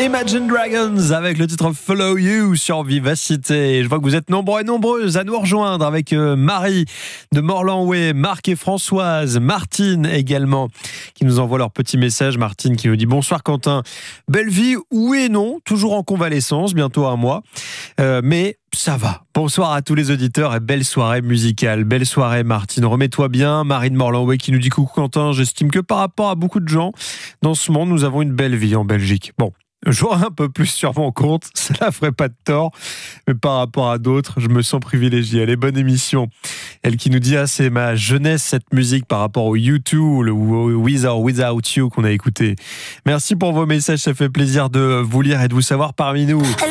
Imagine Dragons avec le titre Follow You sur Vivacité. Je vois que vous êtes nombreux et nombreuses à nous rejoindre avec Marie de Morlanway, Marc et Françoise, Martine également qui nous envoie leur petit message. Martine qui nous dit bonsoir Quentin, belle vie oui et non, toujours en convalescence, bientôt un mois, mais ça va. Bonsoir à tous les auditeurs et belle soirée musicale. Belle soirée Martine, remets-toi bien. Marie de Morlanway qui nous dit coucou Quentin, j'estime que par rapport à beaucoup de gens dans ce monde, nous avons une belle vie en Belgique. Bon, j'aurais un peu plus sur mon compte, cela ferait pas de tort, mais par rapport à d'autres, je me sens privilégié. Allez, bonne émission. Elle qui nous dit c'est ma jeunesse cette musique par rapport au U2 ou With or Without You qu'on a écouté. Merci pour vos messages, ça fait plaisir de vous lire et de vous savoir parmi nous.